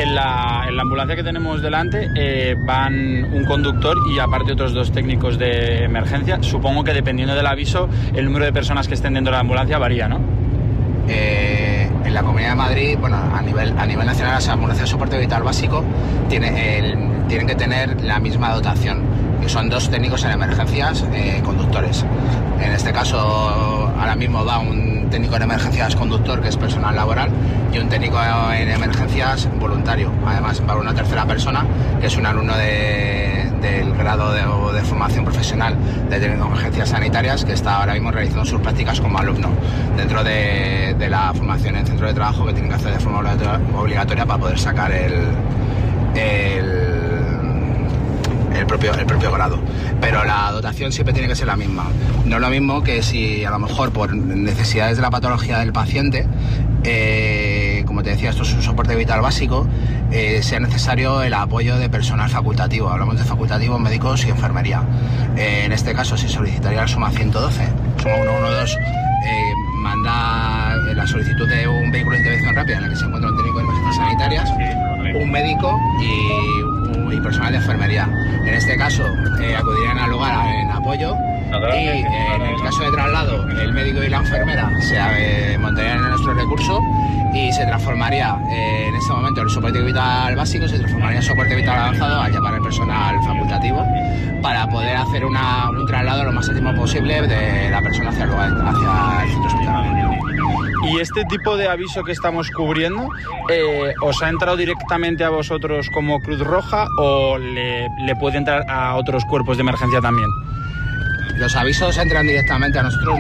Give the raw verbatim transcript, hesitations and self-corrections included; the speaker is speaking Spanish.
En la, en la ambulancia que tenemos delante eh, van un conductor y aparte otros dos técnicos de emergencia. Supongo que dependiendo del aviso, el número de personas que estén dentro de la ambulancia varía, ¿no? Eh, en la Comunidad de Madrid, bueno, a nivel, a nivel nacional, las ambulancias de soporte vital básico tiene el, tienen que tener la misma dotación, que son dos técnicos en emergencias eh, conductores. En este caso, ahora mismo va un técnico en emergencias conductor, que es personal laboral, y un técnico en emergencias voluntario. Además, va una tercera persona, que es un alumno de, del grado de, de formación profesional de técnico en emergencias sanitarias, que está ahora mismo realizando sus prácticas como alumno dentro de, de la formación en centro de trabajo que tienen que hacer de forma obligatoria para poder sacar el, el El propio, el propio grado, pero la dotación siempre tiene que ser la misma. No es lo mismo que si a lo mejor por necesidades de la patología del paciente, eh, como te decía, esto es un soporte vital básico, eh, sea necesario el apoyo de personal facultativo. Hablamos de facultativos, médicos y enfermería. Eh, en este caso se solicitaría la suma ciento doce, suma ciento doce, eh, manda la solicitud de un vehículo de intervención rápida en el que se encuentra un técnico de emergencias sanitarias, un médico y, y personal de enfermería. En este caso eh, acudirían al lugar en apoyo y eh, en el caso de traslado el médico y la enfermera se eh, montarían en nuestro recurso y se transformaría eh, en este momento el soporte vital básico se transformaría en soporte vital avanzado al llamar al personal facultativo para poder hacer una, un traslado lo más óptimo posible de la persona hacia el, lugar, hacia el centro hospitalario. ¿Y este tipo de aviso que estamos cubriendo eh, os ha entrado directamente a vosotros como Cruz Roja o le, le puede entrar a otros cuerpos de emergencia también? Los avisos entran directamente a nosotros.